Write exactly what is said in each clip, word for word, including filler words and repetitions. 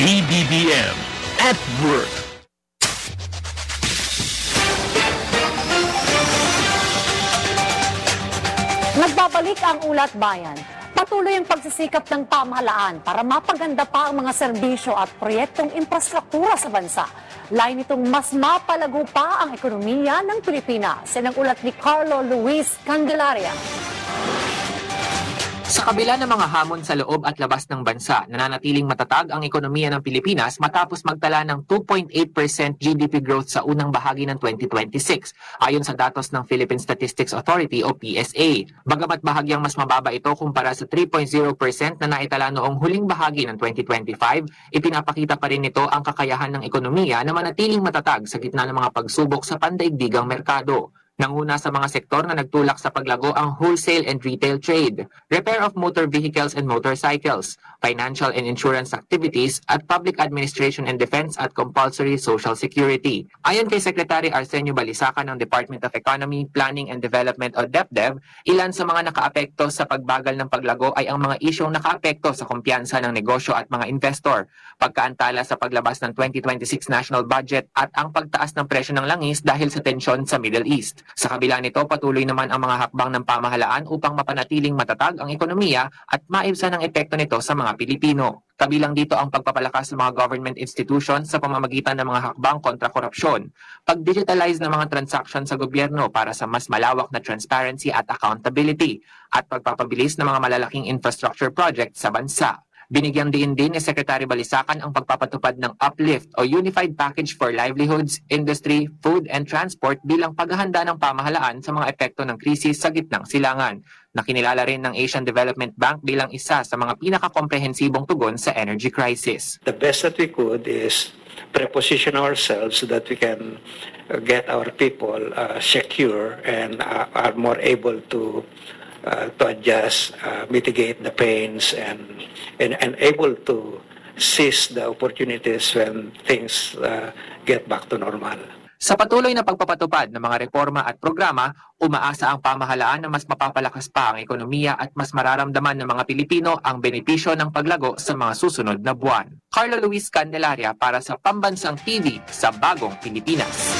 A B B M at Work. Nagbabalik ang Ulat Bayan. Patuloy ang pagsisikap ng pamahalaan para mapaganda pa ang mga serbisyo at proyektong infrastruktura sa bansa. Lain nitong mas mapalago pa ang ekonomiya ng Pilipinas. Yan ang ulat ni Carlo Luis Candelaria. Sa kabila ng mga hamon sa loob at labas ng bansa, nananatiling matatag ang ekonomiya ng Pilipinas matapos magtala ng two point eight percent G D P growth sa unang bahagi ng twenty twenty-six, ayon sa datos ng Philippine Statistics Authority o P S A. Bagamat bahagyang mas mababa ito kumpara sa three point zero percent na naitala noong huling bahagi ng twenty twenty-five, ipinapakita pa rin nito ang kakayahan ng ekonomiya na manatiling matatag sa gitna ng mga pagsubok sa pandaigdigang merkado. Nanguna sa mga sektor na nagtulak sa paglago ang wholesale and retail trade, repair of motor vehicles and motorcycles, financial and insurance activities, at public administration and defense at compulsory social security. Ayon kay Secretary Arsenio Balisacan ng Department of Economy, Planning and Development o DepDev, ilan sa mga nakaapekto sa pagbagal ng paglago ay ang mga isyong nakaapekto sa kumpiyansa ng negosyo at mga investor, pagkaantala sa paglabas ng twenty twenty-six national budget at ang pagtaas ng presyo ng langis dahil sa tensyon sa Middle East. Sa kabila nito, patuloy naman ang mga hakbang ng pamahalaan upang mapanatiling matatag ang ekonomiya at maibsan ang epekto nito sa mga Pilipino. Kabilang dito ang pagpapalakas ng mga government institutions sa pamamagitan ng mga hakbang kontra korupsyon, pag-digitalize ng mga transaksyon sa gobyerno para sa mas malawak na transparency at accountability, at pagpapabilis ng mga malalaking infrastructure projects sa bansa. Binigyang diin din ni Secretary Balisacan ang pagpapatupad ng Uplift o Unified Package for Livelihoods, Industry, Food and Transport bilang paghahanda ng pamahalaan sa mga epekto ng krisis sa gitnang silangan, na kinilala rin ng Asian Development Bank bilang isa sa mga pinakakomprehensibong tugon sa energy crisis. The best that we could is preposition ourselves so that we can get our people uh, secure and uh, are more able to Uh, to adjust, uh, mitigate the pains, and, and and able to seize the opportunities when things uh, get back to normal. Sa patuloy na pagpapatupad ng mga reforma at programa, umaasa ang pamahalaan na mas mapapalakas pa ang ekonomiya at mas mararamdaman ng mga Pilipino ang benepisyo ng paglago sa mga susunod na buwan. Carlo Luis Candelaria para sa Pambansang T V sa Bagong Pilipinas.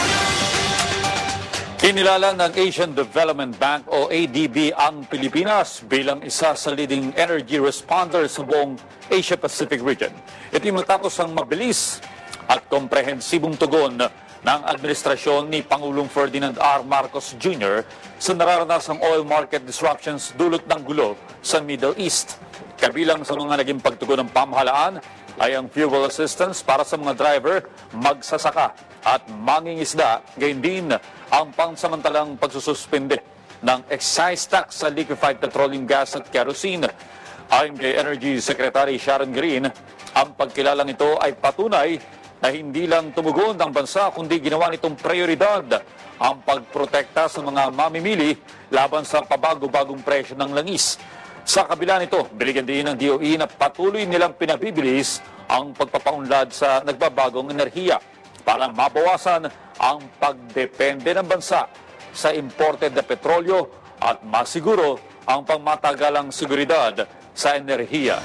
Kinilala ng Asian Development Bank o A D B ang Pilipinas bilang isa sa leading energy responder sa buong Asia-Pacific region. Ito yung matapos ang mabilis at komprehensibong tugon ng administrasyon ni Pangulong Ferdinand R. Marcos Junior sa nararanasang oil market disruptions dulot ng gulo sa Middle East. Kabilang sa mga naging pagtugon ng pamahalaan ay ang fuel assistance para sa mga driver, magsasaka at mangingisda, gayon din ang pansamantalang pagsususpende ng excise tax sa liquefied petroleum gas at kerosene. Ayon kay Energy Secretary Sharon Green, ang pagkilalang ito ay patunay na hindi lang tumugon ang bansa kundi ginawa nitong prioridad ang pagprotekta sa mga mamimili laban sa pabago-bagong presyo ng langis. Sa kabila nito, binigyan din ng D O E na patuloy nilang pinabibilis ang pagpapaunlad sa nagbabagong enerhiya para mabawasan ang pagdepende ng bansa sa imported na petrolyo at masiguro ang pangmatagalang seguridad sa enerhiya.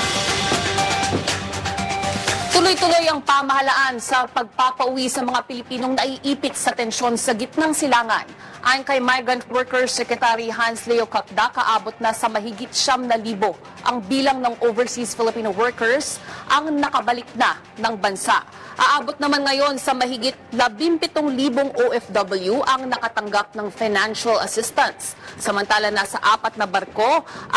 Tuloy-tuloy ang pamahalaan sa pagpapauwi sa mga Pilipinong naiipit sa tensyon sa gitnang silangan. Ayon kay Migrant Workers Secretary Hans Leo Kakda, kaabot na sa mahigit siyam na libo ang bilang ng overseas Filipino workers ang nakabalik na ng bansa. Aabot naman ngayon sa mahigit labimpitong libong O F W ang nakatanggap ng financial assistance. Samantala, nasa apat na barko